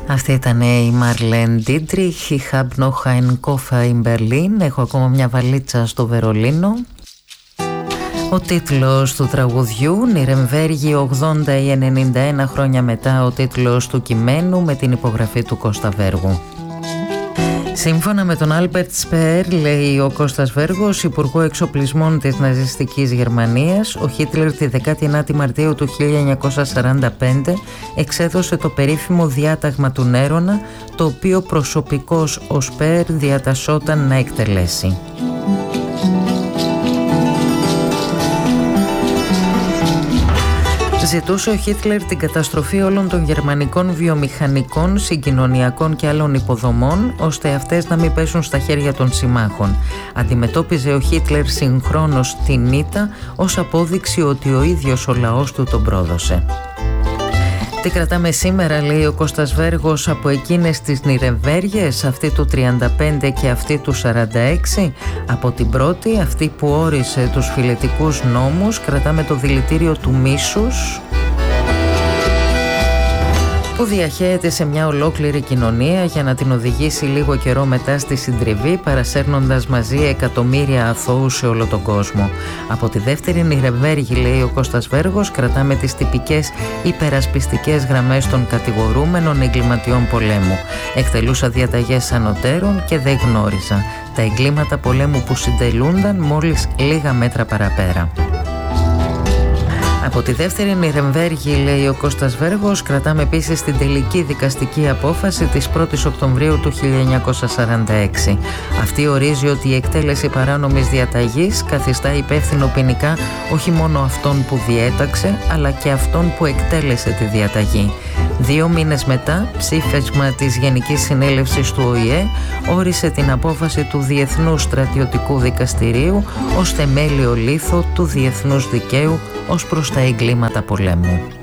Αυτή ήταν η Μαρλέν Ντίντριχ, η Hab noch ein Koffer in Berlin. Έχω ακόμα μια βαλίτσα στο Βερολίνο. Ο τίτλος του τραγουδιού, Νιρεμβέργη 80 ή 91 χρόνια μετά, ο τίτλος του κειμένου με την υπογραφή του Κώστα Βέργου. Σύμφωνα με τον Άλμπερτ Σπεέρ, λέει ο Κώστας Βέργος, υπουργό εξοπλισμών της ναζιστικής Γερμανίας, ο Χίτλερ τη 19η Μαρτίου του 1945 εξέδωσε το περίφημο διάταγμα του Νέρονα, το οποίο προσωπικός ο Σπεέρ διατασσόταν να εκτελέσει. Ζητούσε ο Χίτλερ την καταστροφή όλων των γερμανικών βιομηχανικών, συγκοινωνιακών και άλλων υποδομών, ώστε αυτές να μην πέσουν στα χέρια των συμμάχων. Αντιμετώπιζε ο Χίτλερ συγχρόνως την ήττα ως απόδειξη ότι ο ίδιος ο λαός του τον πρόδωσε. Τι κρατάμε σήμερα, λέει ο Κώστας Βέργος, από εκείνες τις Νιρεμβέργες, αυτή του 35 και αυτή του 46? Από την πρώτη, αυτή που όρισε τους φιλετικούς νόμους, κρατάμε το δηλητήριο του μίσους, που διαχέεται σε μια ολόκληρη κοινωνία για να την οδηγήσει λίγο καιρό μετά στη συντριβή, παρασέρνοντας μαζί εκατομμύρια αθώους σε όλο τον κόσμο. Από τη δεύτερη Νιρεμβέργη, λέει ο Κώστας Βέργος, κρατάμε τις τυπικές υπερασπιστικές γραμμές των κατηγορούμενων εγκληματιών πολέμου. Εκτελούσα διαταγές ανωτέρων και δεν γνώριζα τα εγκλήματα πολέμου που συντελούνταν μόλις λίγα μέτρα παραπέρα. Από τη δεύτερη Νιρεμβέργη, λέει ο Κώστας Βέργος, κρατάμε επίσης την τελική δικαστική απόφαση της 1ης Οκτωβρίου του 1946. Αυτή ορίζει ότι η εκτέλεση παράνομης διαταγής καθιστά υπεύθυνο ποινικά όχι μόνο αυτόν που διέταξε, αλλά και αυτόν που εκτέλεσε τη διαταγή. 2 μήνες μετά, ψήφισμα της Γενικής Συνέλευσης του ΟΗΕ όρισε την απόφαση του Διεθνούς Στρατιωτικού Δικαστηρίου ως θεμέλιο λίθο του διεθνούς δικαίου ως προς τα εγκλήματα πολέμου.